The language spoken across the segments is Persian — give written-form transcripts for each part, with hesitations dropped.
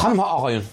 خانم ها آقایون،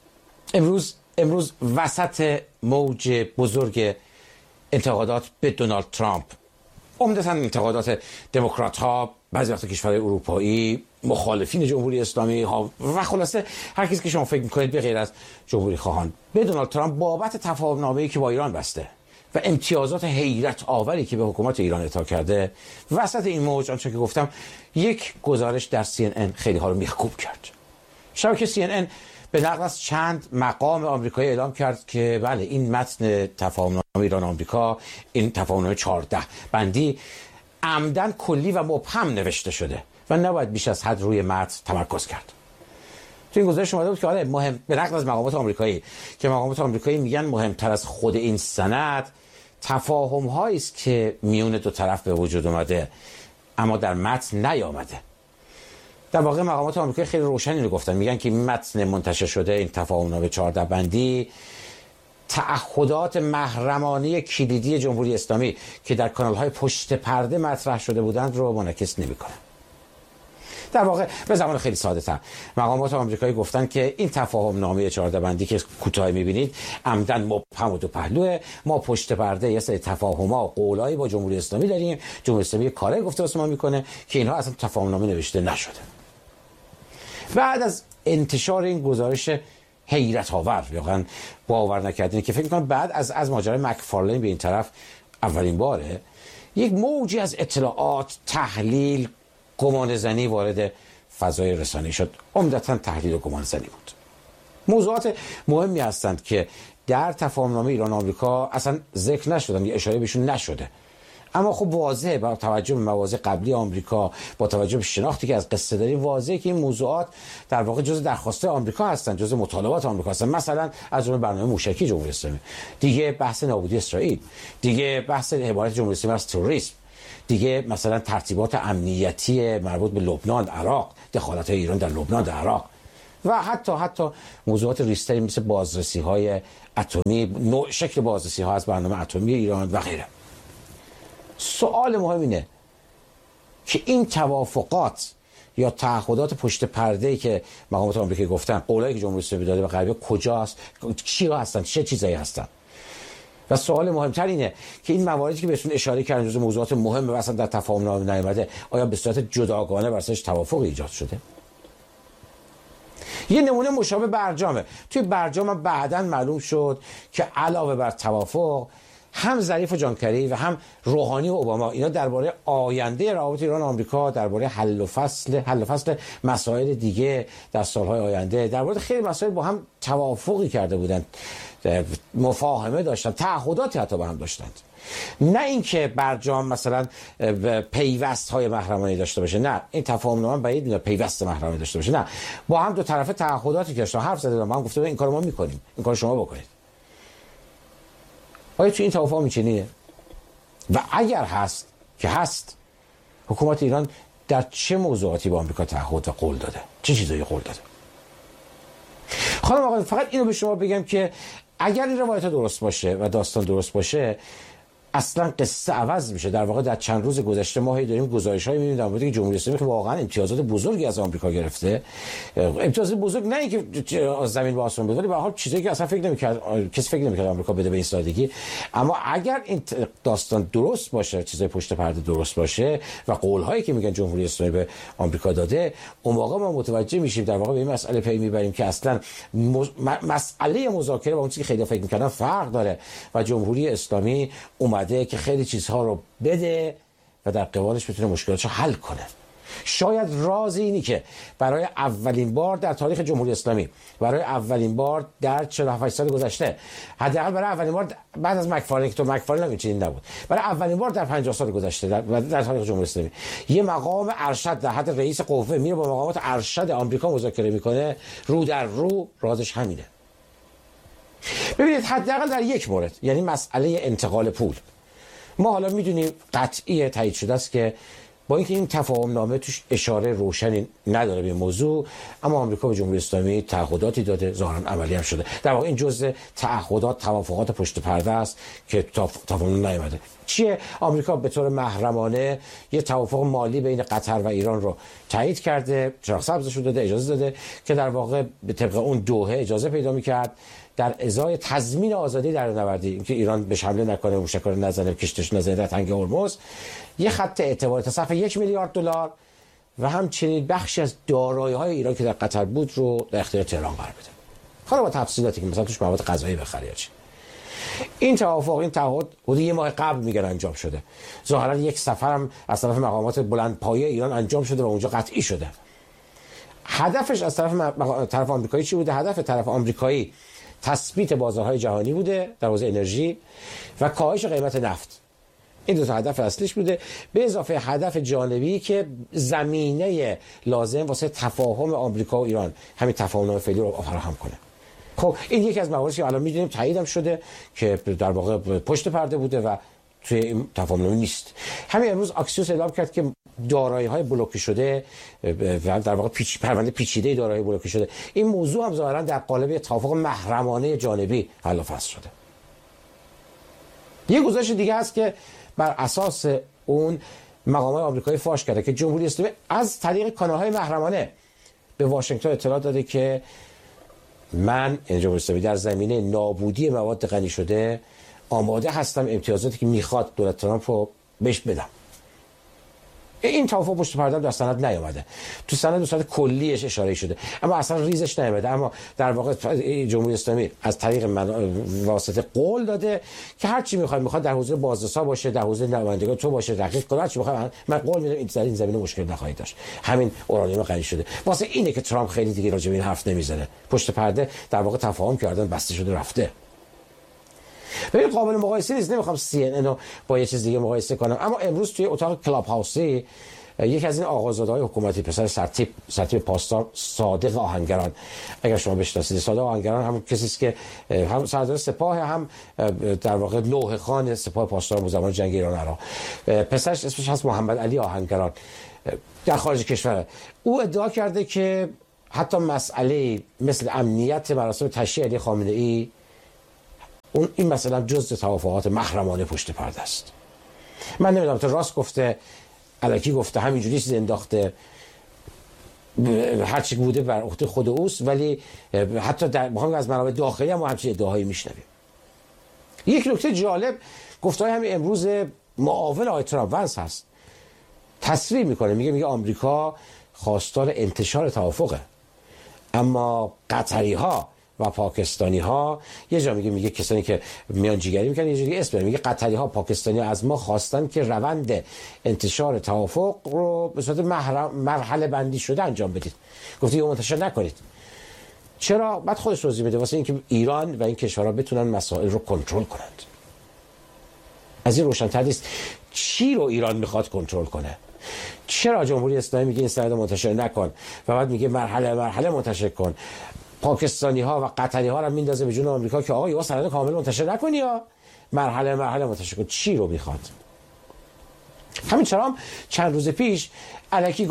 امروز وسط موج بزرگ انتقادات به دونالد ترامپ، عمدتاً انتقادات دموکرات ها، بعضی وقتا کشورهای اروپایی، مخالفین جمهوری اسلامی ها و خلاصه هر کسی که شما فکر میکنید به غیر از جمهوری خواهان، به دونالد ترامپ بابت تفاهم نامه‌ای که با ایران بسته و امتیازات حیرت آوری که به حکومت ایران اعطا کرده، وسط این موج آنچه که گفتم یک گزارش در CNN خیلی ها رو میخکوب کرد. شبکه CNN به نقل از چند مقام آمریکایی اعلام کرد که بله، این متن تفاهمنامه ایران آمریکا، این تفاهمنامه 14 بندی عمدن کلی و مبهم نوشته شده و نباید بیش از حد روی متن تمرکز کرد. تو این گزارش اومده بود که آره مهم، به نقل از مقامات آمریکایی، که مقامات آمریکایی میگن مهمتر از خود این سند تفاهم هایی است که میون دو طرف به وجود اومده اما در متن نیامده. در واقع مقامات آمریکایی خیلی روشنی رو گفتن، میگن که متن منتشر شده این تفاهمنامه 14 بندی تعهدات محرمانه کلیدی جمهوری اسلامی که در کانال‌های پشت پرده مطرح شده بودند رو منعکس نمی‌کنه. در واقع به زبان خیلی ساده‌تر مقامات آمریکایی گفتن که این تفاهمنامه 14 بندی که کوتاه می‌بینید عمدن مبهم و دو پهلوه. ما پشت پرده یه سری تفاهم‌ها و قولایی با جمهوری اسلامی داریم، جمهوری اسلامی کاری گفته واسه ما می‌کنه که اینها اصلا تفاهمنامه نوشته نشده. بعد از انتشار این گزارش حیرت آور، واقعا باور نکردنی که فکر می‌کنم بعد از ماجرای مکفارلین به این طرف اولین باره یک موجی از اطلاعات، تحلیل، گمانه‌زنی وارد فضای رسانه‌ای شد. عمدتاً تحلیل و گمانه‌زنی بود. موضوعات مهمی هستند که در تفاهمنامه ایران آمریکا اصلا ذکر نشدن یا اشاره بهشون نشده، اما خب واضحه با توجه به مواضع قبلی آمریکا، با توجه به شناختی که از قصه داریم، واضحه که این موضوعات در واقع جزء درخواسته آمریکا هستند، جزء مطالبات آمریکا هستند. مثلا از جمله برنامه موشکی جمهوری اسلامی، دیگه بحث نابودی اسرائیل، دیگه بحث حمایت جمهوری اسلامی از تروریسم، دیگه مثلا ترتیبات امنیتی مربوط به لبنان، عراق، دخالت ایران در لبنان، در عراق و حتی موضوعات ریستری مثل بازرسی‌های اتمی، نوع شکل بازرسی‌ها از برنامه اتمی ایران و غیره. سوال مهم اینه که این توافقات یا تعهدات پشت پرده‌ای که مقامات آمریکایی گفتن، قولایی که جمهوری اسلامی داده به غربی کجاست؟ چیا هستن؟ چه چیزایی هستن؟ و سوال مهمتر اینه که این مواردی که بهشون اشاره کردن جزو موضوعات مهم و اصلا در تفاهمنامه نیامده، آیا به صورت جداگانه برسش توافق ایجاد شده؟ یه نمونه مشابه برجامه. توی برجام بعداً معلوم شد که علاوه بر توافق، هم ظریف و جانکری و هم روحانی و اوباما اینا درباره آینده روابط ایران و آمریکا، درباره حل و فصل مسائل دیگه در سالهای آینده، درباره خیلی مسائل با هم توافقی کرده بودند، مفاهمه داشتن، تعهداتی حتی با هم داشتند. نه اینکه برجام مثلا پیوست‌های محرمانه داشته باشه، نه، این تفاهمنامه بعید میاد پیوست محرمانه داشته باشه، نه، با هم دو طرفه تعهداتی داشتن، حرف زدن، با هم گفته این کارو ما می‌کنیم، این کارو شما بکنید. آیا تو این توافق میچینیه؟ و اگر هست که هست، حکومت ایران در چه موضوعاتی با آمریکا تعهد و قول داده؟ چه چیزایی قول داده؟ خانم آقایون، فقط اینو به شما بگم که اگر این روایت درست باشه و داستان درست باشه، اصلا قصه عوض میشه. در واقع در چند روز گذشته ما هی داریم گزارش‌هایی می‌بینیم در مورد جمهوری اسلامی که واقعا امتیازات بزرگی از آمریکا گرفته. امتیازات بزرگ نه اینکه از زمین به آسمون بود، ولی به هر حال چیزایی که اصلا کسی فکر نمی‌کرد آمریکا بده به این سادگی. اما اگر این داستان درست باشه، چیزای پشت پرده درست باشه و قول‌هایی که میگن جمهوری اسلامی به آمریکا داده، اون موقع ما متوجه میشیم در واقع به این مسئله پی میبریم که اصلا مسئله مذاکره با اون چیزی که خیلی فکر می‌کردن فرق داره و جمهوری اسلامی که خیلی چیزها رو بده و در قبالش بتونه مشکلاتشو حل کنه. شاید راز اینی که برای اولین بار در تاریخ جمهوری اسلامی، برای اولین بار در 48 سال گذشته، حداقل برای اولین بار بعد از مکفارلین که تو مکفارلین هم چنین نبود، برای اولین بار در 50 سال گذشته در تاریخ جمهوری اسلامی یه مقام ارشد در حد رئیس قوه میره با مقامات ارشد آمریکا مذاکره میکنه، رو در رو، رازش همینه. ببینید حداقل در یک مورد، یعنی مسئله انتقال پول، ما حالا میدونیم قطعی تایید شده است که با اینکه این تفاهمنامه توش اشاره روشنی نداره به موضوع، اما آمریکا به جمهوری اسلامی تعهداتی داده، ظاهرا عملی هم شده. در واقع این جزء تعهدات، توافقات پشت پرده است که تفاهم نیامده. چیه؟ آمریکا به طور محرمانه یه توافق مالی بین قطر و ایران رو تایید کرده، چراغ سبزش داده، اجازه داده که در واقع به طبق اون دوحه اجازه پیدا می‌کرد در ازای تضمین آزادی دریانوردی، اینکه ایران به حمله نکنه، موشک رو نزنه، کشتیش نزنه در تنگه هرمز، یه خط اعتبار تا صرف 1 میلیارد دلار و همچنین بخشی از دارایی‌های ایران که در قطر بود رو در اختیار تهران قرار بده. حالا با تفصیلاتی که مثلا توش مواد غذایی بخره یا چی. این توافق، این تعهد حدود 1 ماه قبل میگن انجام شده. ظاهرا یک سفرم از طرف مقامات بلندپایه ایران انجام شده و اونجا قطعی شده. هدفش از طرف آمریکایی چی بوده؟ هدف طرف آمریکایی تثبیت بازارهای جهانی بوده در حوزه انرژی و کاهش قیمت نفت. این دو تا هدف اصلیش بوده، به اضافه هدف جانبی که زمینه لازم واسه تفاهم آمریکا و ایران، همین تفاهم فعلی رو فراهم کنه. خب این یکی از مواردی که الان می‌دونیم تاییدم شده که در واقع پشت پرده بوده و توی این تفاهم نیست. همین امروز اکسیوس اعلام کرد که دارایی‌های بلوکه شده و در واقع پرونده پیچیده دارایی بلوکه شده، این موضوع هم ظاهرا در قالب توافق محرمانه جانبی حل و فصل شده. یه گزارش دیگه هست که بر اساس اون مقامات آمریکایی فاش کرده که جمهوری اسلامی از طریق کانال‌های محرمانه به واشنگتن اطلاع داده که من جمهوری اسلامی در زمینه نابودی مواد غنی شده آماده هستم امتیازاتی که میخواد دولت ترامپ رو بهش بدم. این توافق پشت پرده در سند نیامده، تو سند به صورت کلیش اشاره شده اما اصلا ریزش نیامده. اما در واقع جمهوری اسلامی از طریق واسطه قول داده که هر چی میخواد در حوزه بازرسا باشه، در حوزه نمایندگان تو باشه، دقیق کنه، هر چی میخواد من قول میدم این زمینه مشکل نخواهید داشت. همین اورانیوم غنی شده. واسه اینه که ترامپ خیلی دیگه راجع به این حرف نمیزنه. پشت پرده در واقع تفاهم کردن، بسته شده رفته. ببین قابل مقایسه نیست، نمیخوام CNN رو با یه چیز دیگه مقایسه کنم، اما امروز توی اتاق کلاب هاوسی یکی از این آقازاده‌های حکومتی، پسر سرتیپ پاسدار صادق آهنگران، اگر شما بشناسید، صادق آهنگران همون کسی است که هم سردار سپاه، هم در واقع لوح خان سپاه پاسدار بود زمان جنگ ایران عراق. پسرش اسمش هست محمد علی آهنگران، در خارج کشور. او ادعا کرده که حتی مسئله مثل امنیت مراسم تشییع علی خامنه‌ای این مثلا جزء توافقات محرمانه پشت پرده است. من نمیدونم تو راست گفته، الکی گفته، همینجوری چیز انداخته، هر چی بوده بر عهده خود اوست، ولی حتی در از منابع داخلی هم همچین ادعاهایی میشنویم. یک نکته جالب گفتهای همین امروز معاون آقای ترامپ ونس هست، تصریح میکنه، میگه آمریکا خواستار انتشار توافقه، اما قطری ها و پاکستانی ها، یه جا میگه کسانی که میانجیگری میکنن، یه جوری اسم میگه قطری ها پاکستانی ها از ما خواستن که روند انتشار توافق رو به صورت مرحله بندی شده انجام بدید. گفتی منتشر نکنید. چرا؟ بعد خودش توضیح بده واسه اینکه ایران و این کشورها بتونن مسائل رو کنترل کنند. از این روشن‌تر نیست چی رو ایران میخواد کنترل کنه. چرا جمهوری اسلامی میگه این سند منتشر نکن و بعد میگه مرحله منتشر کن؟ پاکستانی ها و قطری ها رو میندازه به جون آمریکا که آقا یا سند کامل منتشر نکنی یا مرحله منتشر کن. چی رو میخواد؟ همین چرا چند روز پیش الکی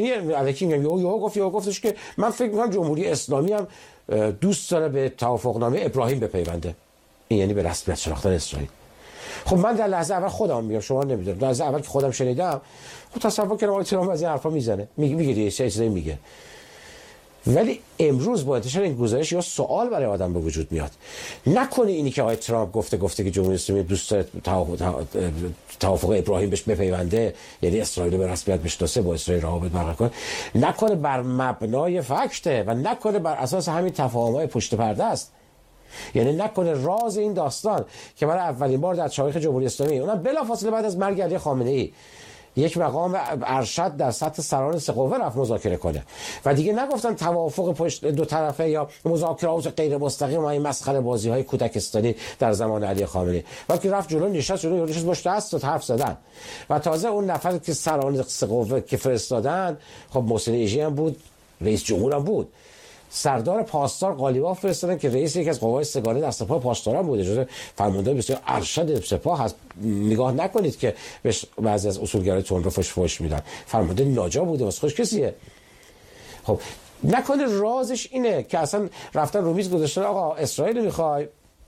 گفتش که من فکر میکنم جمهوری اسلامی هم دوست داره به توافقنامه ابراهیم بپیونده. این یعنی به رسمیت شناختن اسرائیل. خب من در لحظه اول خودم میگم، شما نمیدونم، در لحظه اول که خودم شنیدم خب تصور کردم آقا ترامپ از این حرفا میزنه، میگه یه چیزایی میگه. ولی امروز با انتشار این گزارش یا سوال برای آدم به وجود میاد، نکنه اینی که آقای ترامپ گفته که جمهوری اسلامی دوست داره توافق ابراهیم بهش بپیونده، یعنی اسرائیل به رسمیت بشناسه، با اسرائیل روابط برقرار کنه، نکنه بر مبنای فکته و نکنه بر اساس همین تفاهم‌های پشت پرده است. یعنی نکنه راز این داستان که برای اولین بار در تاریخ جمهوری اسلامی، اونم بلافاصله بعد از مرگ علی خامنه‌ای، یک مقام ارشد در سطح سران سه قوه رفت مذاکره کنه و دیگه نگفتن توافق پشت دو طرفه یا مذاکرات غیر مستقیم و این مسخره بازی‌های کودکستانی در زمان علی خامنه‌ای، وقتی رفت جلو نشست باش دست و حرف زدن. و تازه اون نفر که سران سه قوه که فرستادن، خب محسن ایجی هم بود، رئیس جمهور هم بود، سردار پاسدار قالیباف فرستادن که رئیس یکی از قوای سگانه در سپاه پاسداران بوده، جزو فرمانده بسیار ارشد سپاه هست. نگاه نکنید که بعضی از اصولگرای تندرو فوش میدن، فرمانده ناجا بوده، واسه خوش کسیه. خب نکنه رازش اینه که اصلا رفتن رو میز گذاشتن آقا اسرائیل میخوای،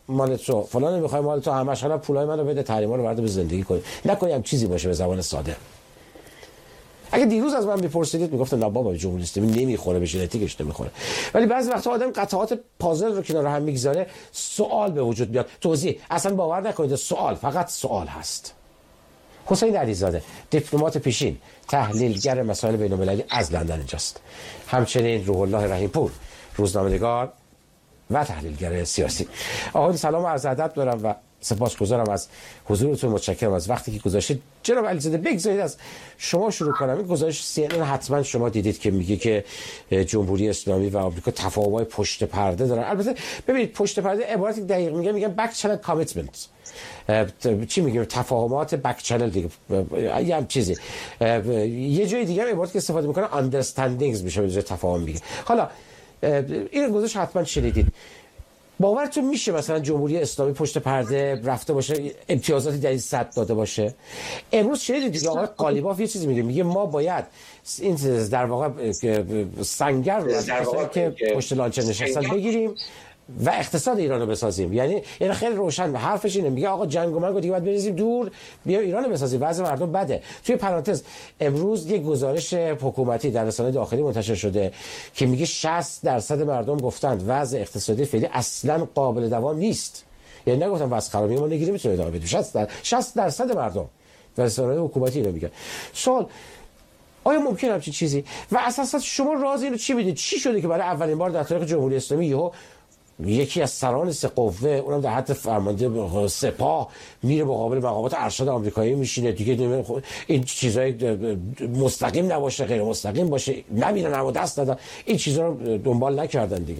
مال تو، فلان میخوای مال تو، همش حالا پولای منو بده، تحریما رو برده به زندگی کنی. نکنیم چیزی باشه به زبان ساده. اگه دیروز از من میپرسیدید میگفتم نه بابا جمهوری اسلامی نمیخوره، به ژنتیکش نمیخوره. ولی بعضی وقتا آدم قطعات پازل رو کنار هم میگذاره، سوال به وجود میاد. توضیح اصلا باور نکنید، سوال فقط سوال هست. حسین علیزاده، دیپلمات پیشین، تحلیلگر مسائل بین‌المللی از لندن اینجاست. همچنین روح الله رحیم‌پور، روزنامه‌نگار و تحلیلگر سیاسی. آقای سلام و عرض ادب دارم و سپاسگزارم از حضورتون، متشکرم از وقتی که گذاشتید. جناب علیزاده بگذارید از شما شروع کنم. این گزارش CNN حتما شما دیدید که میگه که جمهوری اسلامی و آمریکا تفاهم‌های پشت پرده دارن. البته ببینید پشت پرده عبارتی دقیق میگن بک چنل کامیتمنت، چی میگیم، تفاهمات بک چنل دیگه، یه هم چیزی. یه جای دیگه هم عبارتی که استفاده میکنه understandings میشه به جای تفاهم میگه. حالا این گزارش حتما شنیدید. باورتون میشه مثلا جمهوری اسلامی پشت پرده رفته باشه امتیازاتی در این سطح داده باشه؟ امروز شنیدید دیگه آقای قالیباف یه چیزی میگه ما باید این در واقع سنگر رو که پشت لانچر نشستن بگیریم و اقتصاد ایران رو بسازیم. یعنی خیلی روشن حرفش اینه، میگه آقا جنگ و مرگ دیگه باید بریزیم دور، بیا ایران رو بسازیم، وضع مردم بده. توی پرانتز امروز یک گزارش حکومتی در رسانه داخلی منتشر شده که میگه 60% مردم گفتند وضع اقتصادی فعلی اصلا قابل دوام نیست. یعنی نگفتن وضع خرابه، ما نگیریم میتونه ادامه بده. 60% مردم در رسانه حکومتی اینو میگن. سوال آیا ممکن همچین چیزی؟ و اساسا شما راز اینو چی میدید؟ چی شده که برای اولین بار در تاریخ جمهوری اسلامی یهو یکی از سران سه قوه، اونم در حد فرمانده سپاه، میره مقابل مقامات ارشد آمریکایی میشینه دیگه؟ این چیزای مستقیم نباشه، غیر مستقیم باشه، نمیرن اما دست دادن، این چیزا رو دنبال نکردن دیگه.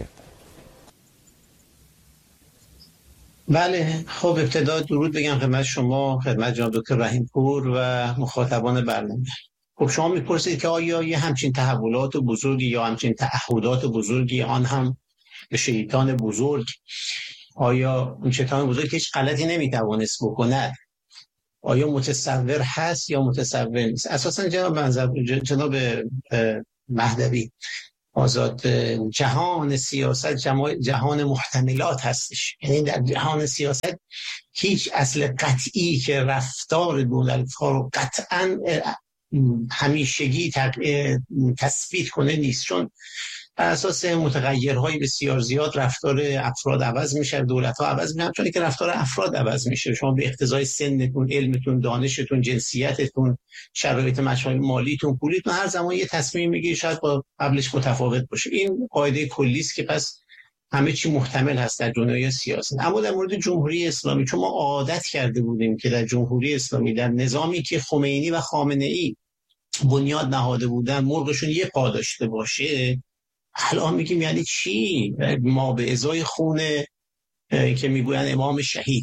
بله، خب ابتدا درود بگم خدمت شما، خدمت جناب دکتر رحیم‌پور و مخاطبان برنامه. خب شما میپرسید که آیا یه همچین تحولات بزرگی یا همچین تعهدات بزرگی، آن هم به شیطان بزرگ، آیا این شیطان بزرگ هیچ غلطی نمیتوانست بکند، آیا متصور هست یا متصور نیست؟ اساسا جناب مهدوی، آزاد، جهان سیاست جهان محتملات هستش. یعنی در جهان سیاست هیچ اصل قطعی که رفتار دولت‌ها رو قطعاً همیشگی تثبیت کنه نیست، چون بر اساس متغیرهای بسیار زیاد رفتار افراد عوض میشه، دولت‌ها عوض میشن، چون که رفتار افراد عوض میشه. شما به اقتضای سنتون، علمتون، دانشتون، جنسیتتون، شرایط مالیتون، پولیتون، هر زمان یه تصمیم میگیرید شاید با قبلش متفاوت باشه. این قاعده کلی است که پس همه چی محتمل هست در دنیای سیاست. اما در مورد جمهوری اسلامی، چون ما عادت کرده بودیم که در جمهوری اسلامی، در نظامی که خمینی و خامنه‌ای بنیاد نهاده بودن، مرغشون یه پا داشته باشه، الان میگیم یعنی چی؟ ما به ازای خون که میگوین امام شهید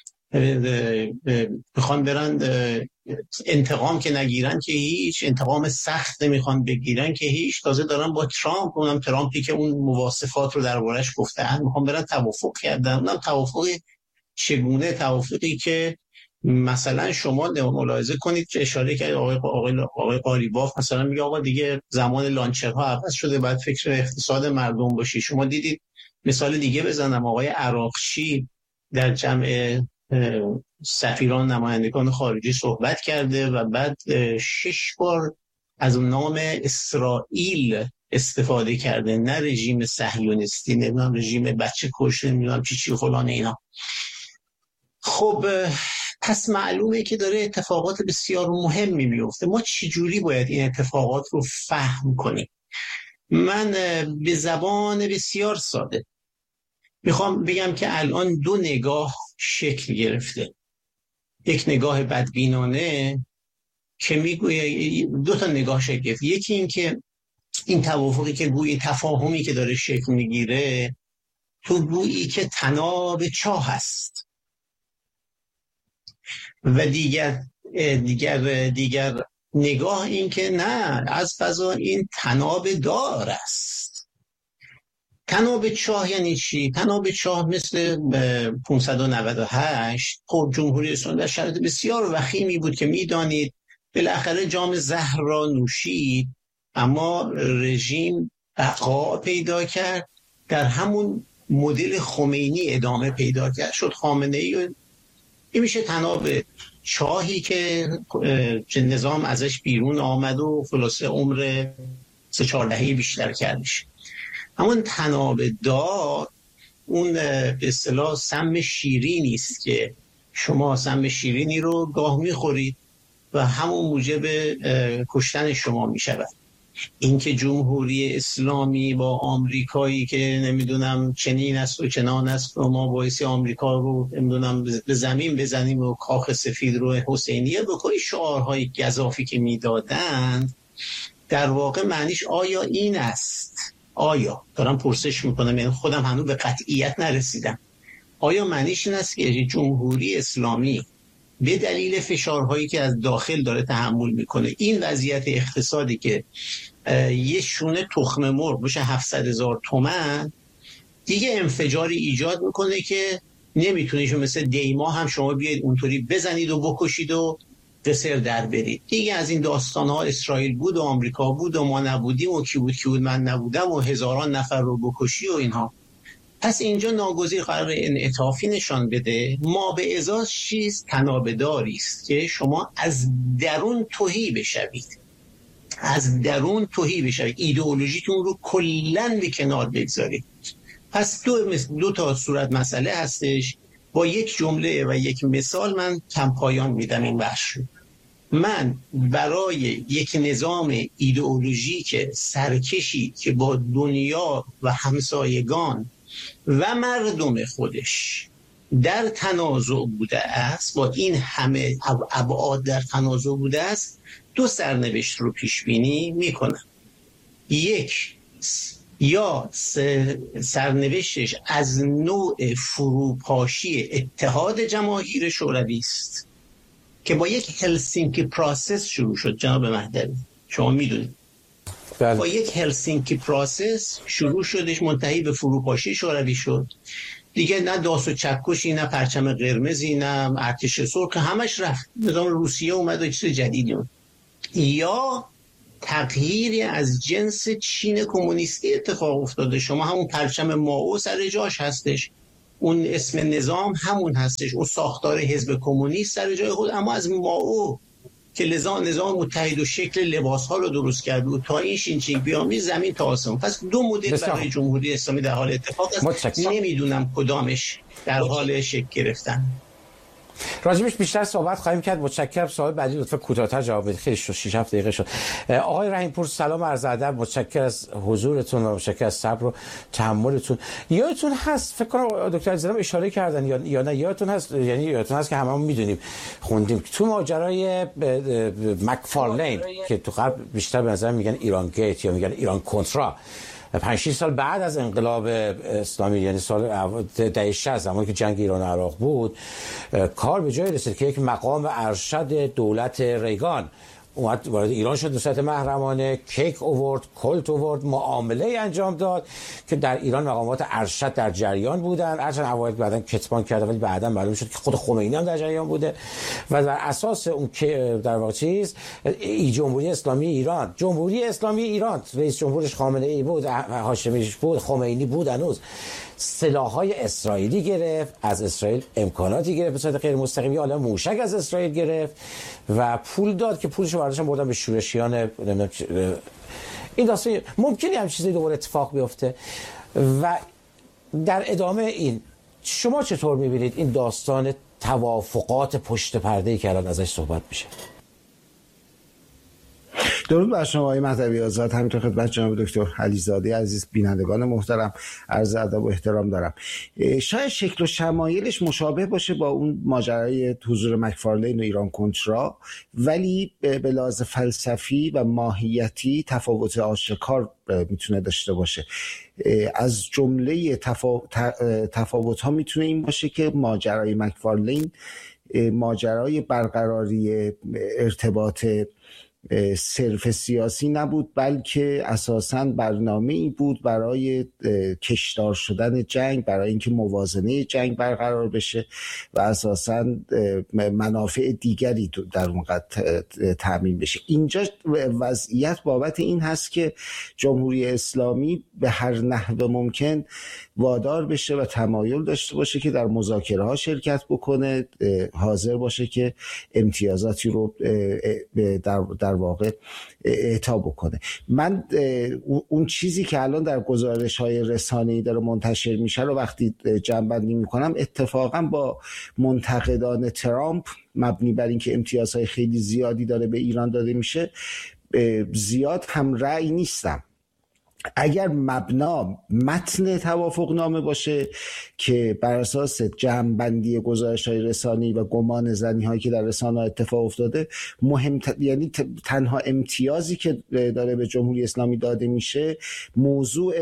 میخوان برن انتقام که نگیرن که هیچ، انتقام سخت نمیخوان بگیرن که هیچ، تازه دارن با ترامپ، اونم ترامپی که اون مواصفات رو دربارش گفتن، میخوان برن توافق کردن. اونم توافقی چگونه؟ توافقی که مثلا شما ملاحظه کنید که اشاره کرد آقای قالیباف، مثلا میگه آقا دیگه زمان لانچرها عوض شده، باید فکر اقتصاد مردم باشی. شما دیدید مثال دیگه بزنم، آقای عراقچی در جمع سفیران، نمایندگان خارجی صحبت کرده و بعد 6 بار از نام اسرائیل استفاده کرده، نه رژیم صهیونیستی، نمیدونم رژیم بچه کش، نمیدونم چی فلان اینا. خب پس معلومه که داره اتفاقات بسیار مهمی میفته. ما چجوری باید این اتفاقات رو فهم کنیم؟ من به زبان بسیار ساده میخوام بگم که الان 2 نگاه شکل گرفته. یک نگاه بدبینانه که میگویه، 2 تا نگاه شکل گرفته. یکی این که این توافقی که گویی تفاهمی که داره شکل میگیره، تو گویی که طناب چاه هست، و دیگر نگاه این که نه، از قضا این طناب دار است. طناب چاه یعنی چی؟ طناب چاه مثل 598 خب جمهوری اسلامی در شرایط بسیار وخیمی بود که میدانید بالاخره جام زهر را نوشید، اما رژیم بقا پیدا کرد در همون مدل خمینی ادامه پیدا کرد، شد خامنه ای. این میشه طناب چاهی که نظام ازش بیرون آمد و خلاصه عمر 3-4 دهه بیشتر کردش. همون طناب دار اون به اصطلاح سم شیرینی است که شما سم شیرینی رو گاه میخورید و همون موجب کشتن شما میشود. اینکه جمهوری اسلامی با آمریکایی که نمیدونم چنین است و چنان است و ما باعث آمریکا رو نمیدونم به زمین بزنیم و کاخ سفید رو حسینیه بکنی، شعارهای گزافی که میدادند، در واقع معنیش آیا این است؟ آیا دارم پرسش میکنم، یعنی خودم هنوز به قطعیت نرسیدم، آیا معنیش این است که جمهوری اسلامی به دلیل فشارهایی که از داخل داره تحمل میکنه، این وضعیت اقتصادی که یه شونه تخم مرغ بشه 700,000 تومان، دیگه انفجاری ایجاد میکنه که نمیتونه مثل دیما هم شما بیاید اونطوری بزنید و بکشید و قصر در برید. دیگه از این داستانها اسرائیل بود و آمریکا بود و ما نبودیم و کی بود من نبودم و هزاران نفر رو بکشی و اینها. پس اینجا ناگزیر قرار انعطافی نشان بده. ما به ازاز چیز تنابداری است که شما از درون تهی بشوید، از درون تهی بشوید، ایدئولوژیتون رو کلاً به کنار بگذارید. پس دو تا صورت مسئله هستش. با یک جمله و یک مثال من کم پایان میدم این بحث رو. من برای یک نظام ایدئولوژیک سرکشی که با دنیا و همسایگان و مردم خودش در تنازع بوده است، با این همه ابعاد در تنازع بوده است، 2 سرنوشت رو پیش بینی میکنم. یک، یا سرنوشتش از نوع فروپاشی اتحاد جماهیر شوروی است که با یک هلسینکی پروسس شروع شد. جناب مهدوی شما میدونید با یک هلسینکی پروسس شروع شدش، منتهی به فروپاشی شوروی شد. دیگه نه داس و چکشی، نه پرچم قرمزی، نه ارتش سرخ، همش رفت. نظام روسیه اومد و چیز جدیدی اومد. یا تغییری از جنس چین کمونیستی اتفاق افتاده. شما همون پرچم مائو سر جاش هستش، اون اسم نظام همون هستش، اون ساختار حزب کمونیست سر جای خود، اما از مائو که نظام متحد و شکل لباس ها رو درست کرد و تا این شینچینگ بیامی زمین تا آسمون. پس 2 مدل برای جمهوری اسلامی در حال اتفاق است. نمیدونم کدامش در حال شکل گرفتن. راجبش بیشتر صحبت خواهیم کرد. متشکرم. سوال بعدی لطفا کوتاه‌تر جواب بدید. خیلی 6-7 دقیقه شد. آقای رحیم پور سلام عرض ادب، متشکرم از حضورتون و متشکرم از صبر و تحملتون. یادتون هست فکر کنم دکتر عزیزم اشاره کردن یا نه، یادتون هست، یعنی یادتون هست که هممون میدونیم خوندیم تو ماجرای مکفارلین که تو غرب بیشتر به نظر میگن ایران گیت یا میگن ایران کنترا، 5-6 سال بعد از انقلاب اسلامی، یعنی سال دهه 60 زمانی که جنگ ایران و عراق بود، کار به جای رسید که یک مقام ارشد دولت ریگان اومد وارد ایران شد، به صورت محرمانه کیک اوورد، کلت اوورد، معامله انجام داد که در ایران مقامات ارشد در جریان بودن. هرچند اوایل بعدن کتمان کرده ولی بعدا معلوم شد که خود خمینی هم در جریان بوده و بر اساس اون که در واقع چیز جمهوری اسلامی ایران رئیس جمهورش خامنه ای بود، هاشمیش بود، خمینی بود، هنوز سلاح‌های اسرائیلی گرفت، از اسرائیل امکاناتی گرفت به صورت غیر مستقیم، یا حالا موشک از اسرائیل گرفت و پول داد که پولشو برداشتن بردن به شورشیان. این داستان ممکنه هم چیزی دوباره اتفاق بیفته. و در ادامه این شما چطور می‌بینید این داستان توافقات پشت پرده‌ای که الان ازش صحبت میشه؟ درود بر شما آقای مهدوی آزاد، همینطور خدمت جناب دکتر علیزاده عزیز، بینندگان محترم عرض ادب و احترام دارم. شاید شکل و شمایلش مشابه باشه با اون ماجرای حضور مکفارلین و ایران کنترا، ولی به لحاظ فلسفی و ماهیتی تفاوت آشکار میتونه داشته باشه. از جمله تفاوت ها میتونه این باشه که ماجرای مکفارلین ماجرای برقراری ارتباط صرف سیاسی نبود، بلکه اساساً برنامه‌ای بود برای کشدار شدن جنگ، برای اینکه موازنه جنگ برقرار بشه و اساساً منافع دیگری در اون تامین بشه. اینجا وضعیت بابت این هست که جمهوری اسلامی به هر نحو ممکن وادار بشه و تمایل داشته باشه که در مذاکره ها شرکت بکنه، حاضر باشه که امتیازاتی رو در واقع اعطا بکنه. من اون چیزی که الان در گزارش های رسانه‌ای داره منتشر میشه رو وقتی جمع‌بندی میکنم، اتفاقا با منتقدان ترامپ مبنی بر اینکه امتیازهای خیلی زیادی داره به ایران داده میشه زیاد هم رأی نیستم. اگر مبنا متن توافقنامه باشه که بر اساس جمع‌بندی گزارش‌های رسانه‌ای و گمان زنی‌هایی که در رسانه‌ها اتفاق افتاده، یعنی تنها امتیازی که داره به جمهوری اسلامی داده میشه موضوع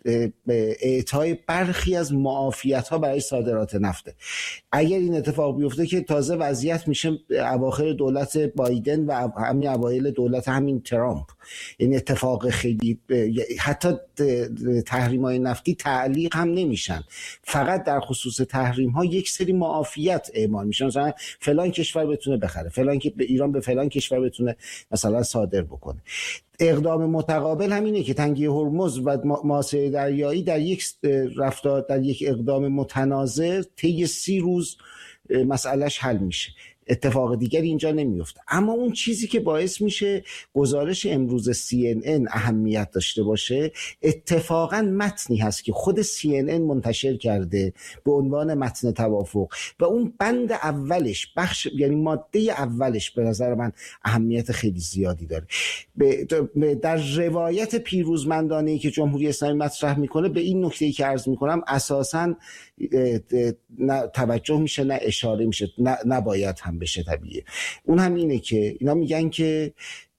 اعطای برخی از معافیت‌ها برای صادرات نفته. اگر این اتفاق بیفته که تازه وضعیت میشه اواخر دولت بایدن و همین اوایل دولت همین ترامپ، این اتفاق خیلی حتی تحریم‌های نفتی تعلیق هم نمیشن، فقط در خصوص تحریم‌ها یک سری معافیت اعمال میشن، مثلا فلان کشور بتونه بخره، فلان که به ایران به فلان کشور بتونه مثلا صادر بکنه. اقدام متقابل همینه که تنگی هرمز و محاصره دریایی در یک رفتار، در یک اقدام متناظر طی 30 روز مسئلهش حل میشه. اتفاق دیگری اینجا نمیفته. اما اون چیزی که باعث میشه گزارش امروز CNN اهمیت داشته باشه اتفاقا متنی هست که خود CNN منتشر کرده به عنوان متن توافق و اون بند اولش یعنی ماده اولش به نظر من اهمیت خیلی زیادی داره. در روایت پیروزمندانه‌ای که جمهوری اسلامی مطرح میکنه به این نکته‌ای که عرض میکنم اساساً نه توجه میشه نه اشاره میشه، نباید هم بشه طبیعیه. اون هم اینه که اینا میگن که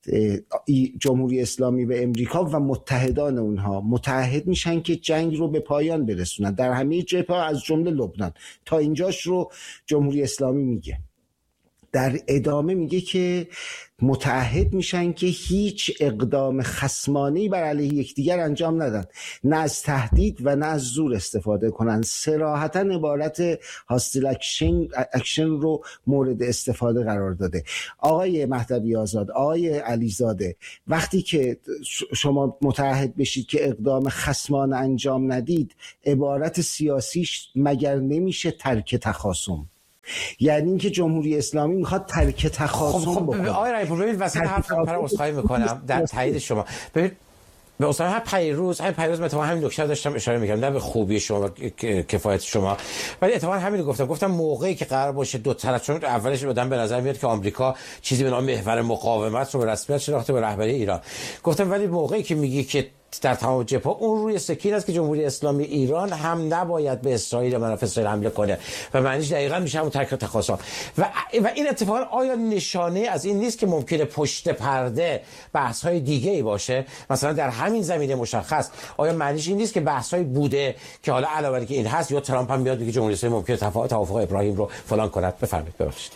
جمهوری اسلامی و امریکا و متحدان اونها متحد میشن که جنگ رو به پایان برسونن در همه جبهه‌ها از جمله لبنان. تا اینجاش رو جمهوری اسلامی میگه. در ادامه میگه که متعهد میشن که هیچ اقدام خصمانه‌ای بر علیه یکدیگر انجام ندن، نه از تهدید و نه از زور استفاده کنن. صراحتاً عبارت هاستیل اکشن رو مورد استفاده قرار داده. آقای مهدوی آزاد، آقای علیزاده، وقتی که شما متعهد بشید که اقدام خصمانه انجام ندید، عبارت سیاسیش مگر نمیشه ترک تخاصم؟ یعنی اینکه جمهوری اسلامی میخواد ترک تخاصم بکنه. آقای رئیس‌پور ببینید وسط حرفتون پر عذرخواهی میکنم در تایید شما. ببینید به اصلا همین پیروز مثلا همین دکتر داشتم اشاره میکردم، نه به خوبی شما و کفایت شما، ولی اتفاقا همین رو گفتم موقعی که قرار باشه دو طرف، چون اولش آدم به نظر میاد که آمریکا چیزی به نام محور مقاومت رو به رسمیت شناخته به رهبری ایران، گفتم ولی موقعی که میگی که در تمام جبهه اون روی سکین است که جمهوری اسلامی ایران هم نباید به اسرائیل و منافع اسرائیل حمله کنه و معنیش دقیقاً میشه همون ترک تخاصم و این اتفاقا آیا نشانه از این نیست که ممکنه پشت پرده بحث‌های دیگه‌ای باشه؟ مثلا در همین زمینه مشخص آیا معنیش این نیست که بحث‌های بوده که حالا علاوه بر که این هست یا ترامپ هم میاد میگه جمهوری اسلامی ممکنه توافق ابراهیم رو فلان کند؟ بفرمایید. ببخشید.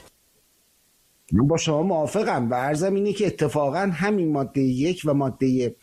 من با شما موافقم و عرضم اینه که اتفاقاً همین ماده 1 و ماده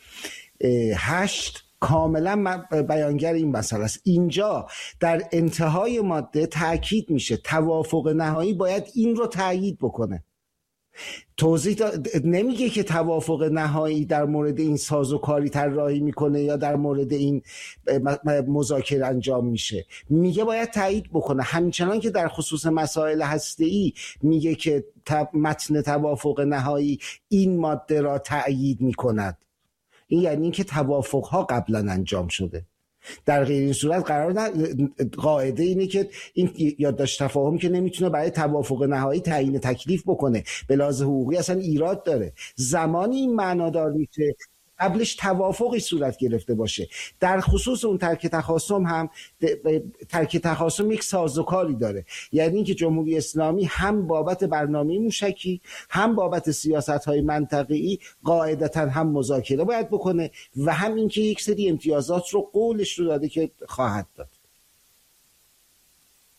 8 کاملا بیانگر این مسئله است. اینجا در انتهای ماده تأکید میشه توافق نهایی باید این رو تأیید بکنه. توضیح نمیگه که توافق نهایی در مورد این سازوکاری طراحی میکنه یا در مورد این مذاکره انجام میشه، میگه باید تأیید بکنه. همچنان که در خصوص مسائل هسته‌ای میگه که متن توافق نهایی این ماده را تأیید میکند. این یعنی اینکه توافق‌ها قبلا انجام شده. در غیر این صورت قاعده اینه که این یادداشت تفاهم که نمیتونه برای توافق نهایی تعیین تکلیف بکنه، به لحاظ حقوقی اصلا ایراد داره. زمانی این معنادار میشه قبلش توافقی صورت گرفته باشه. در خصوص اون ترک تخاصم هم ترک تخاصم یک سازوکاری داره، یعنی اینکه جمهوری اسلامی هم بابت برنامه موشکی هم بابت سیاست‌های منطقه‌ای قاعدتاً هم مذاکره باید بکنه و هم اینکه یک سری امتیازات رو قولش رو داده که خواهد داد.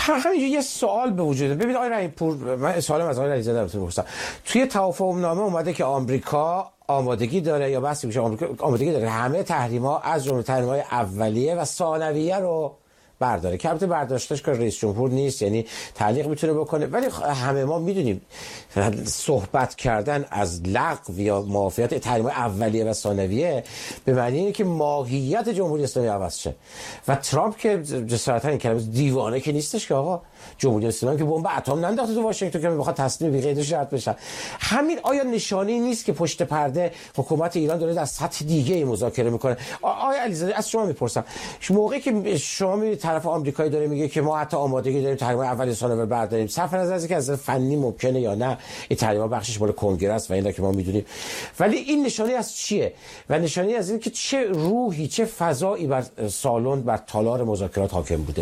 همینجا یه سوال به وجود ببینید آقای رحیم پور، من سوالم از آقای علیزاده بهتون بپرسم. توی توافق نامه اومده که آمریکا آمادگی داره یا بحثی میشه آمریکا آمادگی داره همه تحریم‌ها از جمله تحریم‌های اولیه و ثانویه رو برداره، که البته برداشتش که رئیس جمهور نیست، یعنی تعلیق میتونه بکنه، ولی همه ما میدونیم صحبت کردن از لغو یا معافیت تحریم‌های اولیه و ثانویه به معنی اینه که ماهیت جمهوری اسلامی عوض شه. و ترامپ که جسارتا این کلمه دیوانه که نیستش که آقا جمهوری اسلامی که بمب اتم ننداخته تو واشنگتن که بخواد تصمیم بی قید شرط بشه. همین آیا نشانه‌ای نیست که پشت پرده حکومت ایران داره از سطح دیگه مذاکره میکنه؟ آقای علیزاده از شما میپرسم، موقعی که شما میبینید طرف آمریکایی داره میگه که ما حتی آمادگی داریم تحریم اولیه ثانویه برداریم، صرف نظر از اینکه از فنی ممکنه یا نه این تحریم بخشش مال کنگره است و اینا که ما میدونیم، ولی این نشانه از چیه؟ و نشانه از این که چه روحی چه فضایی بر سالن بر تالار مذاکرات حاکم بوده؟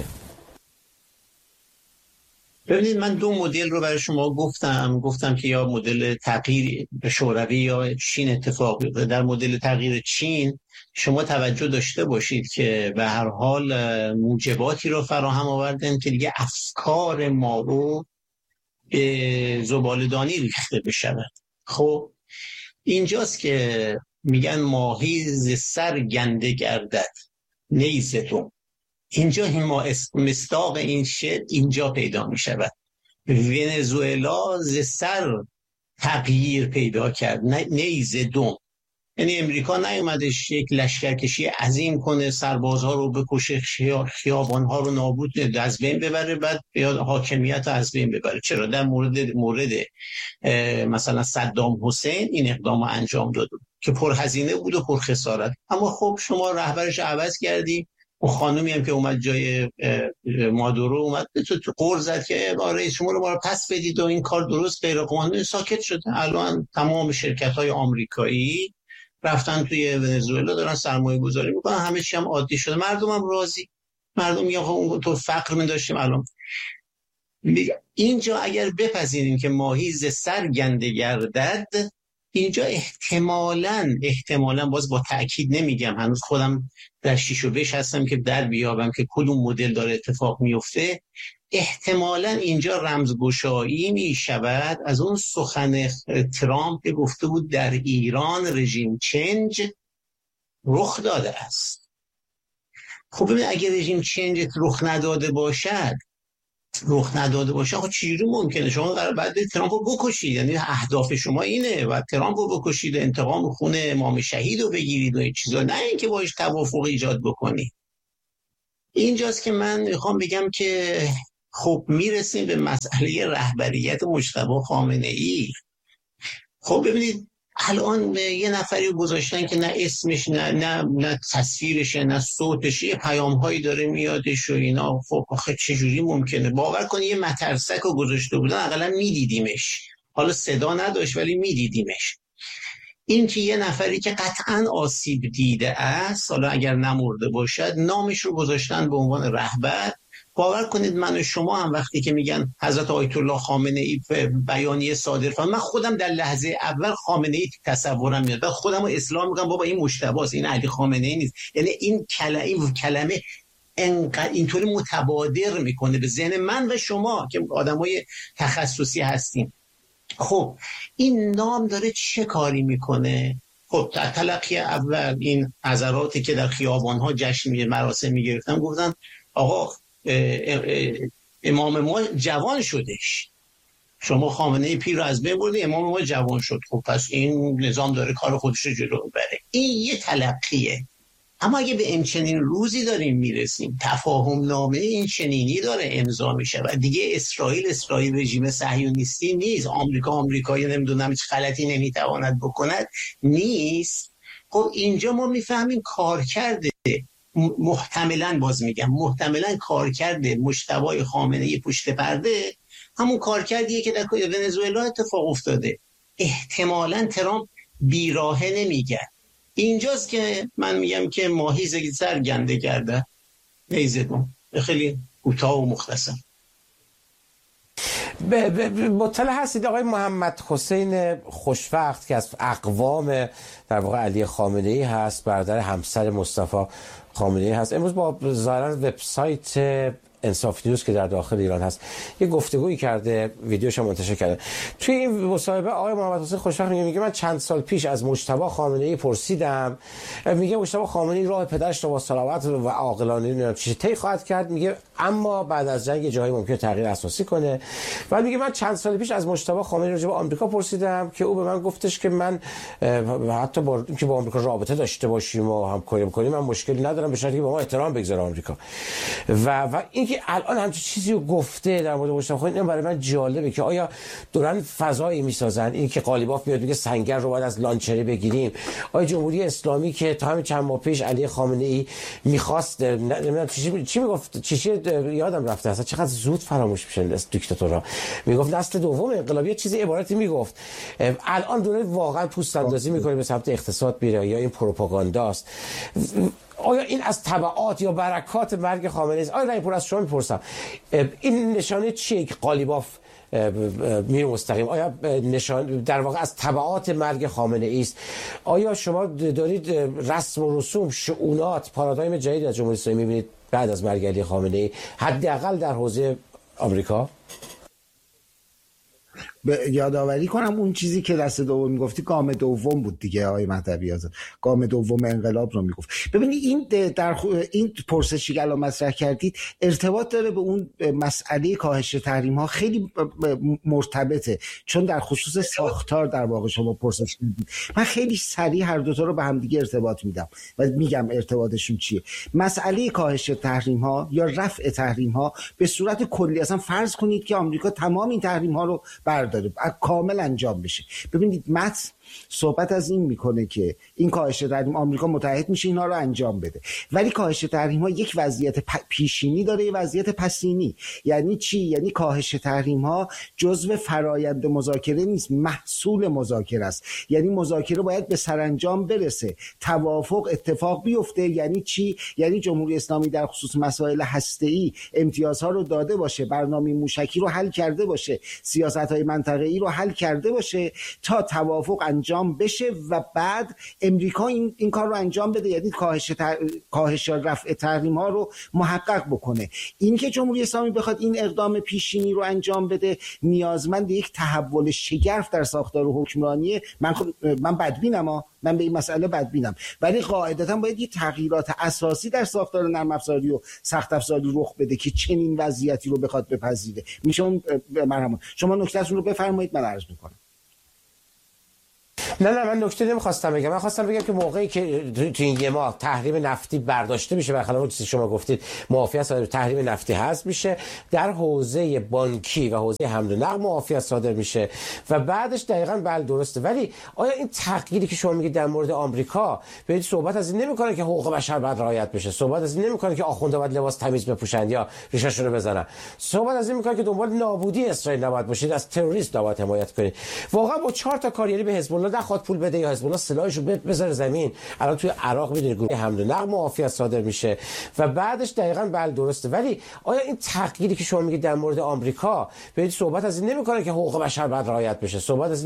ببینید من دو مدل رو برای شما گفتم که یا مدل تغییر شوروی یا چین اتفاق بیفته. در مدل تغییر چین شما توجه داشته باشید که به هر حال موجباتی رو فراهم آوردن که دیگه افکار ما رو به زباله‌دانی ریخته بشود. خب اینجاست که میگن ماهی ز سر گنده گردد نیز دم. اینجا مصداق این شعر اینجا پیدا می شود. ونزوئلا ز سر تغییر پیدا کرد نیز دم، یعنی امریکا نیومدش یک لشکرکشی عظیم کنه، سربازها رو بکشه، خیابانها رو نابود از بین ببره، بعد یا حاکمیت رو از بین ببره. چرا؟ در مورد مثلا صدام حسین این اقدام رو انجام داد که پرهزینه بود و پرخسارت، اما خب شما رهبرش عوض کردی. و خانومی هم که اومد جای مادورو اومد تو قرض زد که رئیس جمهور ما رو پس بدید و این کار درست غیر قانونی، ساکت شد. الان تمام شرکت‌های آمریکایی رفتن توی ونزوئلا دارن سرمایه گذاری میکنن، همه چی هم عادی شده، مردم هم راضی. مردم میگن خب تو فقر می داشتیم الان. اینجا اگر بپذیریم که ماهی ز سر گنده گردد، اینجا احتمالاً باز با تأکید نمیگم، هنوز خودم در شیش و بش هستم که در بیابم که کدوم مدل داره اتفاق میفته. احتمالاً اینجا رمزگشایی می شود از اون سخن ترامپ که گفته بود در ایران رژیم چنج رخ داده است. خب ببین اگر رژیم چنج رخ نداده خب چجوری ممکنه شما بعد ترامپ رو بکشید؟ یعنی اهداف شما اینه و ترامپ رو بکشید، انتقام خون امام شهید رو بگیرید و این چیزا، نه اینکه باش توافق ایجاد بکنید. اینجاست که من میخوام بگم که خب میرسیم به مسئله رهبریت مجتبی خامنه‌ای. خب ببینید الان یه نفری رو گذاشتن که نه اسمش نه تصویرشه نه صوتشه، یه پیام‌هایی داره میادش و اینا. خب آخه چجوری ممکنه؟ باور کنید یه مترسک رو گذاشته بودن اقلا میدیدیمش، حالا صدا نداشت ولی میدیدیمش. این که یه نفری که قطعاً آسیب دیده است، حالا اگر نمرده باشد، نامش رو گذاشتن به عنوان رهبر. باور کنید من و شما هم وقتی که میگن حضرت آیت الله خامنه ای بیانیه صادر کنه، من خودم در لحظه اول خامنه ای تصورم میاد، بعد خودم رو اصلاح میکنم بابا این مجتبی است، این علی خامنه ای نیست. یعنی این کلمه اینطوری متبادر میکنه به ذهن من و شما که آدمای تخصصی هستیم. خب این نام داره چه کاری میکنه؟ خب در تلقی اول این عذراتی که در خیابان‌ها جشن مراسم میگرفتن گفتن آقا امام ما جوان شدش، شما خامنه پیر رو از بین بردی، امام ما جوان شد. خب پس این نظام داره کار خودش رو جلو بره. این یه تلقیه. اما اگه به این چنین روزی داریم میرسیم، تفاهم نامه این چنینی داره امضا میشه و دیگه اسرائیل رژیم صهیونیستی نیست، آمریکایی نمیدونم چه غلطی نمیتواند بکند نیست. خب اینجا ما میفهمیم کار کرده محتملاً کار کرده مجتبی خامنه‌ای پشت پرده همون کار کردیه که در ونزوئلا اتفاق افتاده. احتمالاً ترامپ بیراهه نمیگه. اینجاست که من میگم که ماهی ز سر گنده کرده نیزدون. خیلی کوتاه و مختصر. مطلع هستید آقای محمد حسین خوشوقت که از اقوام در واقع علی خامنه‌ای هست، برادر همسر مصطفی خامنه‌ای هست، امروز با ظاهرا وبسایت انصاف نیوز که در داخل ایران هست یه گفتگویی کرده، ویدیوش هم منتشر کرده. توی این مصاحبه آقای محمد حسین خوشبخت میگه من چند سال پیش از مجتبی خامنه‌ای پرسیدم، میگه مجتبی خامنه‌ای راه پدرش رو با صلابت و عاقلانه نمیدونم چی طی خواهد کرد، میگه اما بعد از جنگ جایی ممکنه تغییر اساسی کنه. بعد میگه من چند سال پیش از مجتبی خامنه‌ای راجع به آمریکا پرسیدم که او به من گفتش که من حتی با اینکه با آمریکا رابطه داشته باشیم و همکاری کنیم من مشکلی ندارم، به شرطی که با ما احترام بگذاره آمریکا. و اینکه الان همچین چیزی رو گفته در مورد مجتبی خامنه‌ای، این برای من جالبه که آیا دوران فضایی میسازن، این که قالیباف میاد میگه سنگر رو باید از لانچری بگیریم، آیا جمهوری اسلامی که تا همین چند ماه پیش علی خامنه‌ای میخواست نمیدونم چی میگفت، چی یادم رفته اصلا چقدر زود فراموش میشن دیکتاتورها، میگفت نسل دوم انقلابی چیزی عبارتی میگفت. الان داره واقعا پوست اندازی میکنه به سمت اقتصاد میره یا این پروپاگانداست. آیا این از تبعات یا برکات مرگ خامنه‌ای است؟ آیا رایپور از شما میپرسم این نشانه چیه که قالیباف میر مستقیم، آیا نشان در واقع از تبعات مرگ خامنه‌ای است؟ آیا شما دارید رسم و رسوم، شؤونات، پارادایم جدید از جمهوری اسلامی میبینید بعد از مرگ علی خامنه‌ای، حداقل در حوزه آمریکا؟ یادآوری کنم اون چیزی که دست دوم میگفتی گام دوم بود دیگه آقای مهدوی آزاد، گام دوم انقلاب رو میگفت. ببینید این این پرسشی که الان مطرح کردید ارتباط داره به اون مسئله کاهش تحریم ها، خیلی مرتبطه، چون در خصوص ساختار در واقع شما پرسش کردید. من خیلی سریع هر دو تا رو به هم دیگه ارتباط میدم و میگم ارتباطشون چیه. مسئله کاهش تحریم ها یا رفع تحریم ها به صورت کلی، اصلا فرض کنید که آمریکا تمام این تحریم ها رو برداره، کامل انجام بشه. ببینید متن صحبت از این میکنه که این کاهش تحریم آمریکا متحد میشه اینا رو انجام بده، ولی کاهش تحریم ها یک وضعیت پیشینی داره، یک وضعیت پسینی. یعنی چی؟ یعنی کاهش تحریم ها جزء فرایند مذاکره نیست، محصول مذاکره است. یعنی مذاکره باید به سرانجام برسه، توافق اتفاق بیفته. یعنی چی؟ یعنی جمهوری اسلامی در خصوص مسائل هسته‌ای امتیازها رو داده باشه، برنامه موشکی رو حل کرده باشه، سیاست‌های منطقه‌ای رو حل کرده باشه تا توافق انجام بشه و بعد امریکا این کار رو انجام بده، یعنی کاهش رفع تحریم ها رو محقق بکنه. این که جمهوری اسلامی بخواد این اقدام پیشینی رو انجام بده نیازمند یک تحول شگرف در ساختار حکمرانیه. من بدبینم، من به این مسئله بدبینم، ولی قاعدتا باید یه تغییرات اساسی در ساختار نرم افزاری و سخت افزاری رخ بده که چنین وضعیتی رو بخواد بپذیره. میشه مرحبا شما نکته‌تون رو بفرمایید، من عرض میکنم. نه من نکته نمیخواستم بگم، من خواستم بگم که موقعی که تو این یه ماه تحریم نفتی برداشته میشه، برخلاف چیزی شما گفتید معافیت صادر تحریم نفتی حذف میشه، در حوزه بانکی و حوزه حمل و نقل معافیت صادر میشه و بعدش دقیقاً بله درسته. ولی آیا این تغییری که شما میگید در مورد آمریکا، ببینید صحبت از این نمیکنه که حقوق بشر باید رعایت بشه، صحبت از این نمیکنه که آخوندا باید لباس تمیز بپوشن یا ریشاشون رو بزنن، صحبت از این میکنه که دنبال نابودی اسرائیل نباید باشید، از تروریست نباید حمایت کنید. واقعا با 4 تا کاریری به حزب الله نخواد پول بده یا حزب الله سلاحشو بذاره زمین. الان توی عراق میدونید گروه حمل و نقل معافیت صادر میشه و بعدش دقیقاً بله درسته. ولی آیا این تغییری که شما میگید در مورد آمریکا، ببینید صحبت از این نمیکنه که حقوق بشر باید رعایت بشه، صحبت از